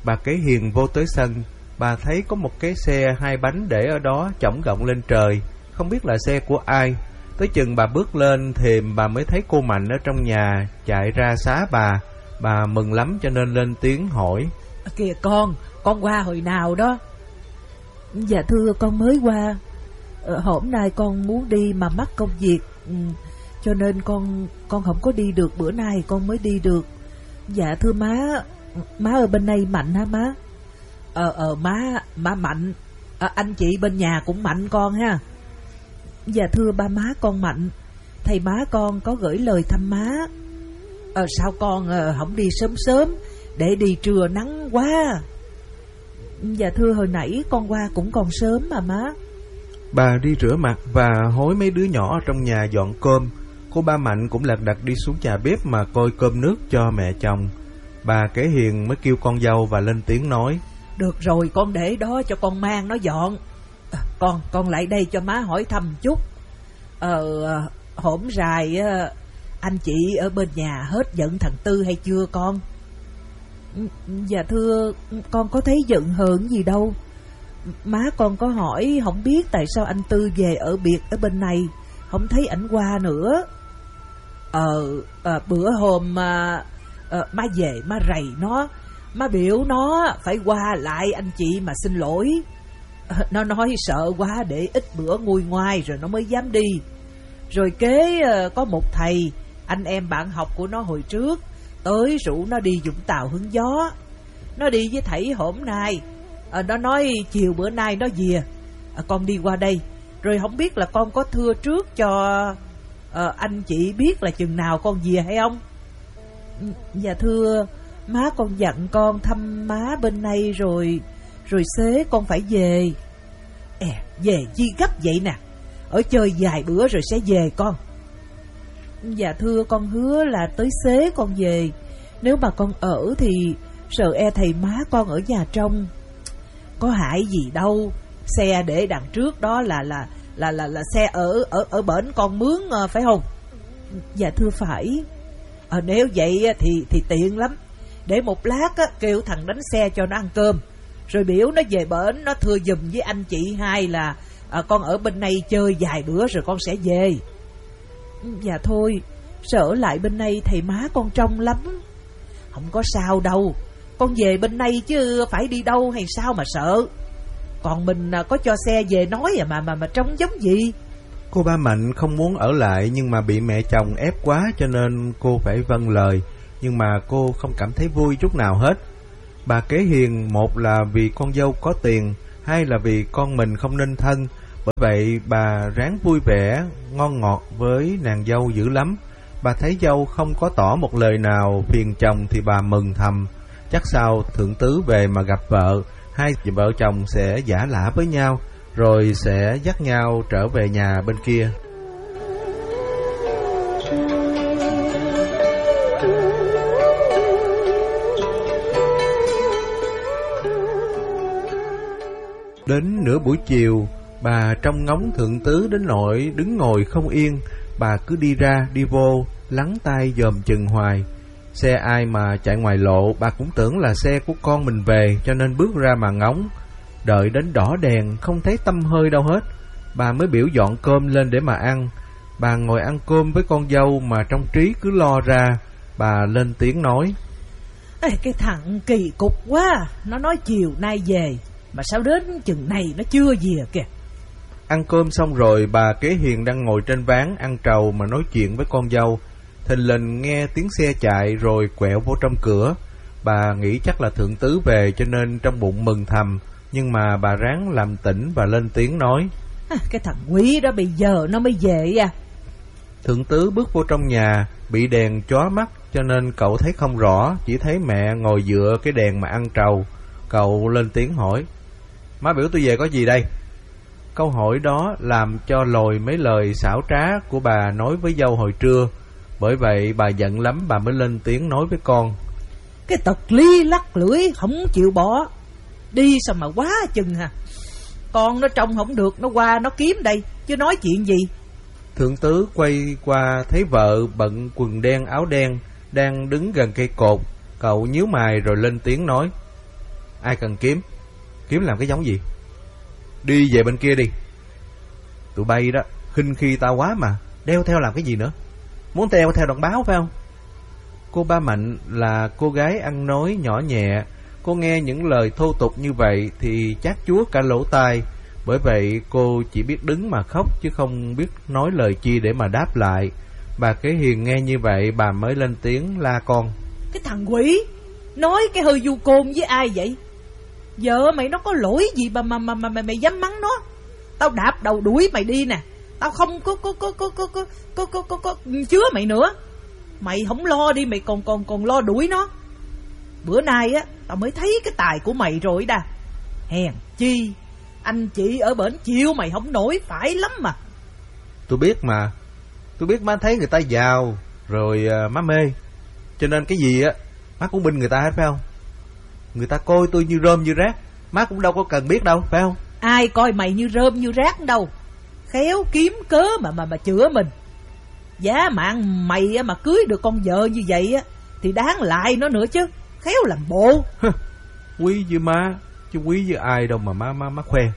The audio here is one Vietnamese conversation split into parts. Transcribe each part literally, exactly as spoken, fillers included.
bà Kế Hiền vô tới sân. Bà thấy có một cái xe hai bánh để ở đó chổng gọng lên trời, không biết là xe của ai. Tới chừng bà bước lên thềm, bà mới thấy cô Mạnh ở trong nhà chạy ra xá bà. Bà mừng lắm cho nên lên tiếng hỏi: Kìa con, con qua hồi nào đó? Dạ thưa, con mới qua. ờ, Hôm nay con muốn đi mà mắc công việc, ừ, cho nên con con không có đi được. Bữa nay con mới đi được. Dạ thưa má, má ở bên đây Mạnh hả má? Ờ ờ má, má Mạnh. à, Anh chị bên nhà cũng Mạnh con ha. Dạ thưa ba má con Mạnh. Thầy má con có gửi lời thăm má. Ờ sao con ờ, không đi sớm sớm để đi trưa nắng quá? Dạ thưa hồi nãy con qua cũng còn sớm mà má. Bà đi rửa mặt và hối mấy đứa nhỏ ở trong nhà dọn cơm. Cô ba Mạnh cũng lật đật đi xuống nhà bếp mà coi cơm nước cho mẹ chồng. Bà Kế Hiền mới kêu con dâu và lên tiếng nói: Được rồi, con để đó cho con mang nó dọn. à, Con, con lại đây cho má hỏi thăm chút. Ờ, hổm rày anh chị ở bên nhà hết giận thằng Tư hay chưa con? Dạ thưa, con có thấy giận hờn gì đâu. Má con có hỏi không biết tại sao anh Tư về ở biệt ở bên này, không thấy ảnh qua nữa. Ờ, à, bữa hôm à, à, má về má rầy nó, má biểu nó phải qua lại anh chị mà xin lỗi. à, Nó nói sợ quá để ít bữa nguôi ngoai rồi nó mới dám đi. Rồi kế à, có một thầy, anh em bạn học của nó hồi trước, tới rủ nó đi Vũng Tàu hứng gió. Nó đi với thầy hôm nay. à, Nó nói chiều bữa nay nó về. à, Con đi qua đây. Rồi không biết là con có thưa trước cho à, anh chị biết là chừng nào con về hay không? Dạ thưa, má con dặn con thăm má bên này rồi Rồi xế con phải về. À, về chi gấp vậy nè? Ở chơi vài bữa rồi sẽ về con. Dạ thưa, con hứa là tới xế con về. Nếu mà con ở thì sợ e thầy má con ở nhà trong. Có hại gì đâu. Xe để đằng trước đó là là là là, là xe ở ở ở bển con mướn phải không? Dạ thưa phải. à, Nếu vậy thì thì tiện lắm. Để một lát á, kêu thằng đánh xe cho nó ăn cơm, rồi biểu nó về bển nó thưa giùm với anh chị hai là à, con ở bên này chơi vài bữa rồi con sẽ về. Dạ thôi, sợ lại bên này thầy má con trông lắm. Không có sao đâu, con về bên này chứ phải đi đâu hay sao mà sợ. Còn mình có cho xe về nói à mà mà mà trông giống gì. Cô ba Mạnh không muốn ở lại nhưng mà bị mẹ chồng ép quá cho nên cô phải vâng lời. Nhưng mà cô không cảm thấy vui chút nào hết. Bà Kế Hiền một là vì con dâu có tiền, hai là vì con mình không nên thân. Bởi vậy bà ráng vui vẻ, ngon ngọt với nàng dâu dữ lắm. Bà thấy dâu không có tỏ một lời nào phiền chồng thì bà mừng thầm. Chắc sau thượng tứ về mà gặp vợ, hai vợ chồng sẽ giả lả với nhau, rồi sẽ dắt nhau trở về nhà bên kia. Đến nửa buổi chiều, bà trông ngóng thượng tứ đến nỗi đứng ngồi không yên. Bà cứ đi ra đi vô, lắng tai dòm chừng hoài. Xe ai mà chạy ngoài lộ, bà cũng tưởng là xe của con mình về, cho nên bước ra mà ngóng. Đợi đến đỏ đèn không thấy tăm hơi đâu hết, bà mới biểu dọn cơm lên để mà ăn. Bà ngồi ăn cơm với con dâu mà trong trí cứ lo ra. Bà lên tiếng nói: Ê, cái thằng kỳ cục quá. Nó nói chiều nay về mà sao đến chừng này nó chưa về kìa. Ăn cơm xong rồi, bà Kế Hiền đang ngồi trên ván ăn trầu mà nói chuyện với con dâu. Thình lình nghe tiếng xe chạy rồi quẹo vô trong cửa. Bà nghĩ chắc là thượng tứ về cho nên trong bụng mừng thầm. Nhưng mà bà ráng làm tỉnh và lên tiếng nói: à, Cái thằng quý đó bây giờ nó mới về à. Thượng tứ bước vô trong nhà, bị đèn chói mắt cho nên cậu thấy không rõ, chỉ thấy mẹ ngồi dựa cái đèn mà ăn trầu. Cậu lên tiếng hỏi: Má biểu tôi về có gì đây? Câu hỏi đó làm cho lồi mấy lời xảo trá của bà nói với dâu hồi trưa. Bởi vậy bà giận lắm, bà mới lên tiếng nói với con: Cái tật ly lắc lưỡi không chịu bỏ, đi sao mà quá chừng hả. Con nó trông không được, nó qua nó kiếm đây chứ nói chuyện gì. Thượng tứ quay qua thấy vợ bận quần đen áo đen đang đứng gần cây cột. Cậu nhíu mày rồi lên tiếng nói: Ai cần kiếm? Kiếm làm cái giống gì? Đi về bên kia đi. Tụi bay đó khinh khi tao quá mà, đeo theo làm cái gì nữa? Muốn đeo theo đoạn báo phải không? Cô Ba Mạnh là cô gái ăn nói nhỏ nhẹ. Cô nghe những lời thô tục như vậy thì chát chúa cả lỗ tai. Bởi vậy cô chỉ biết đứng mà khóc, chứ không biết nói lời chi để mà đáp lại. Bà Kế Hiền nghe như vậy, bà mới lên tiếng la con. Cái thằng quỷ, nói cái hơi du côn với ai vậy? Vợ mày nó có lỗi gì mà mà mà, mà mày, mày dám mắng nó? Tao đạp đầu đuổi mày đi nè. Tao không có có có có có có có có có, có chứa mày nữa. Mày không lo đi, mày còn còn còn lo đuổi nó. Bữa nay á, tao mới thấy cái tài của mày rồi đà. Hèn chi anh chị ở bển chịu mày không nổi, phải lắm mà. Tôi biết mà. Tôi biết má thấy người ta giàu rồi uh, má mê, cho nên cái gì á má cũng binh người ta hết phải không? Người ta coi tôi như rơm như rác, má cũng đâu có cần biết đâu phải không? Ai coi mày như rơm như rác đâu. Khéo kiếm cớ mà mà mà chữa mình. Giá mạng mày mà cưới được con vợ như vậy á thì đáng lại nó nữa chứ. Khéo làm bộ. Quý với má chứ quý với ai đâu mà má má má khoe.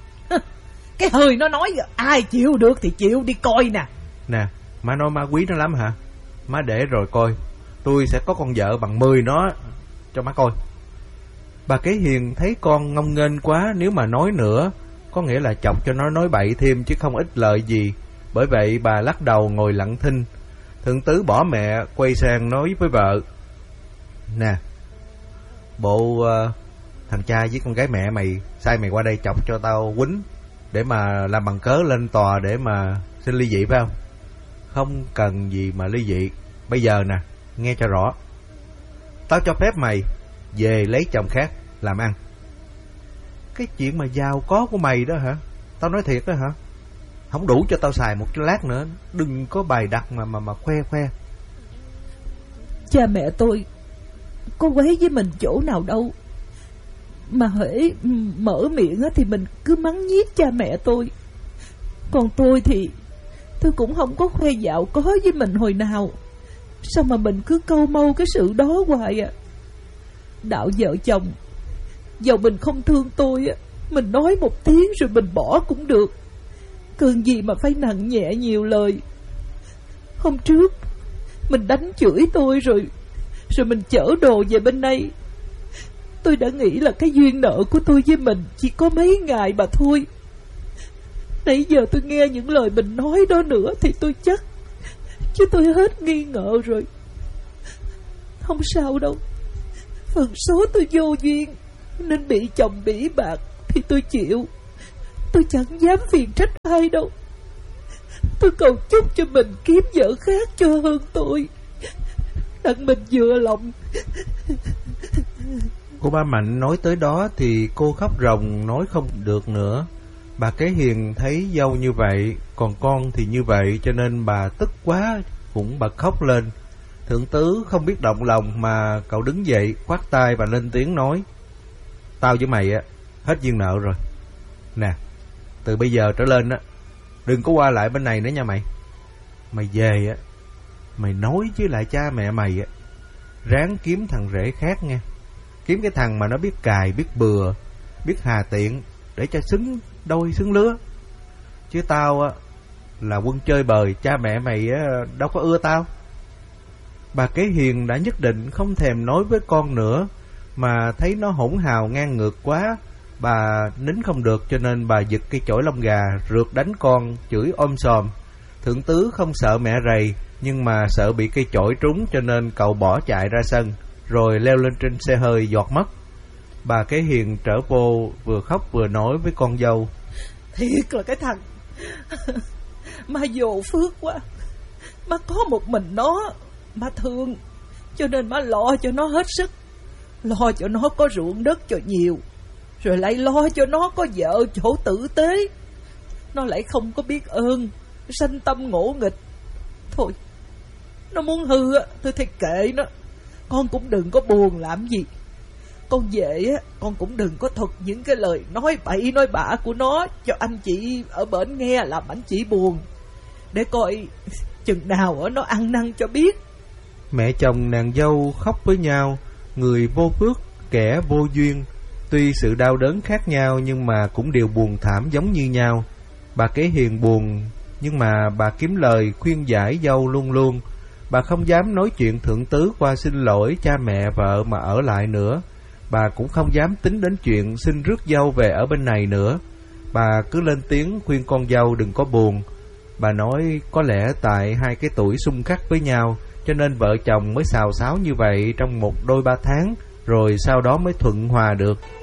Cái hơi nó nói ai chịu được thì chịu đi coi nè. Nè, má nói má quý nó lắm hả? Má để rồi coi. Tôi sẽ có con vợ bằng mười nó cho má coi. Bà Kế Hiền thấy con ngông nghênh quá, nếu mà nói nữa có nghĩa là chọc cho nó nói bậy thêm chứ không ích lợi gì. Bởi vậy bà lắc đầu ngồi lặng thinh. Thượng tứ bỏ mẹ, quay sang nói với vợ. Nè, bộ uh, thằng cha với con gái mẹ mày sai mày qua đây chọc cho tao quýnh để mà làm bằng cớ lên tòa để mà xin ly dị phải không? Không cần gì mà ly dị. Bây giờ nè, nghe cho rõ. Tao cho phép mày về lấy chồng khác làm ăn. Cái chuyện mà giàu có của mày đó hả? Tao nói thiệt đó hả? Không đủ cho tao xài một cái lát nữa. Đừng có bài đặt mà mà mà khoe khoe. Cha mẹ tôi có quấy với mình chỗ nào đâu, mà hễ mở miệng thì mình cứ mắng nhiếc cha mẹ tôi. Còn tôi thì tôi cũng không có khoe dạo có với mình hồi nào. Sao mà mình cứ câu mâu cái sự đó hoài à? Đạo vợ chồng, dầu mình không thương tôi á, mình nói một tiếng rồi mình bỏ cũng được. Cần gì mà phải nặng nhẹ nhiều lời. Hôm trước mình đánh chửi tôi rồi Rồi mình chở đồ về bên đây. Tôi đã nghĩ là cái duyên nợ của tôi với mình chỉ có mấy ngày mà thôi. Nãy giờ tôi nghe những lời mình nói đó nữa thì tôi chắc chứ tôi hết nghi ngờ rồi. Không sao đâu. Phần số tôi vô duyên nên bị chồng bỉ bạc thì tôi chịu. Tôi chẳng dám phiền trách ai đâu. Tôi cầu chúc cho mình kiếm vợ khác cho hơn tôi, đặng mình vừa lòng. Cô Ba Mạnh nói tới đó thì cô khóc ròng nói không được nữa. Bà Kế Hiền thấy dâu như vậy, còn con thì như vậy, cho nên bà tức quá cũng bật khóc lên. Thượng tứ không biết động lòng mà cậu đứng dậy khoát tay và lên tiếng nói. Tao với mày á hết duyên nợ rồi. Nè, từ bây giờ trở lên á đừng có qua lại bên này nữa nha mày. Mày về á, mày nói với lại cha mẹ mày á, ráng kiếm thằng rể khác nha. Kiếm cái thằng mà nó biết cài, biết bừa, biết hà tiện, để cho xứng đôi xứng lứa. Chứ tao á là quân chơi bời, cha mẹ mày á đâu có ưa tao. Bà Kế Hiền đã nhất định không thèm nói với con nữa, mà thấy nó hỗn hào ngang ngược quá, bà nín không được, cho nên bà giật cây chổi lông gà rượt đánh con, chửi ôm sòm. Thượng tứ không sợ mẹ rầy, nhưng mà sợ bị cây chổi trúng, cho nên cậu bỏ chạy ra sân, rồi leo lên trên xe hơi giọt mất. Bà Kế Hiền trở vô vừa khóc vừa nói với con dâu. Thiệt là cái thằng má vô phước quá. Má có một mình nó, má thương, cho nên má lo cho nó hết sức. Lo cho nó có ruộng đất cho nhiều, rồi lại lo cho nó có vợ chỗ tử tế. Nó lại không có biết ơn, sanh tâm ngỗ nghịch. Thôi, nó muốn hư á, tôi thấy kệ nó. Con cũng đừng có buồn làm gì. Con về á, con cũng đừng có thuật những cái lời nói bậy nói bạ của nó cho anh chị ở bển nghe, làm anh chị buồn. Để coi chừng nào nó ăn năn cho biết. Mẹ chồng nàng dâu khóc với nhau, người vô phước, kẻ vô duyên. Tuy sự đau đớn khác nhau nhưng mà cũng đều buồn thảm giống như nhau. Bà Kế Hiền buồn, nhưng mà bà kiếm lời khuyên giải dâu luôn luôn. Bà không dám nói chuyện thượng tứ qua xin lỗi cha mẹ vợ mà ở lại nữa. Bà cũng không dám tính đến chuyện xin rước dâu về ở bên này nữa. Bà cứ lên tiếng khuyên con dâu đừng có buồn. Bà nói có lẽ tại hai cái tuổi xung khắc với nhau, cho nên vợ chồng mới xào xáo như vậy trong một đôi ba tháng, rồi sau đó mới thuận hòa được.